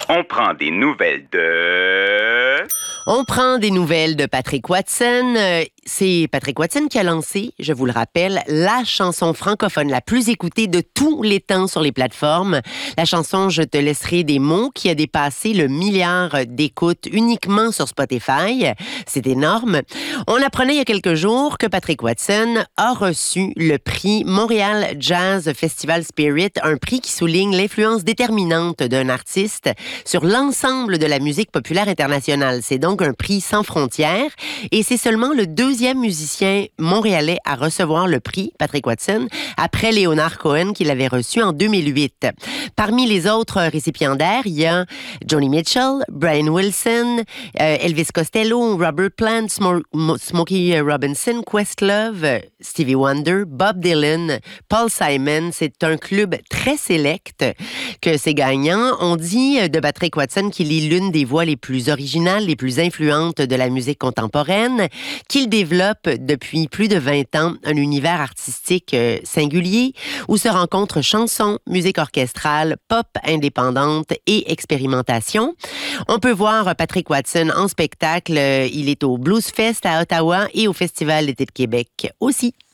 On prend des nouvelles de... On prend des nouvelles de Patrick Watson. C'est Patrick Watson qui a lancé, je vous le rappelle, la chanson francophone la plus écoutée de tous les temps sur les plateformes. La chanson « Je te laisserai des mots » qui a dépassé le milliard d'écoutes uniquement sur Spotify. C'est énorme. On apprenait il y a quelques jours que Patrick Watson a reçu le prix Montréal Jazz Festival Spirit, un prix qui souligne l'influence déterminante d'un artiste sur l'ensemble de la musique populaire internationale. C'est donc un prix sans frontières et c'est seulement le deuxième musicien montréalais à recevoir le prix, Patrick Watson, après Leonard Cohen qui l'avait reçu en 2008. Parmi les autres récipiendaires, il y a Joni Mitchell, Brian Wilson, Elvis Costello, Robert Plant, Smokey Robinson, Questlove, Stevie Wonder, Bob Dylan, Paul Simon. C'est un club très sélect que ces gagnants. On dit de Patrick Watson qu'il est l'une des voix les plus originales, les plus influentes de la musique contemporaine, qu'il développe depuis plus de 20 ans un univers artistique singulier où se rencontrent chansons, musique orchestrale, pop indépendante et expérimentation. On peut voir Patrick Watson en spectacle. Il est au Blues Fest à Ottawa et au Festival d'été de Québec aussi.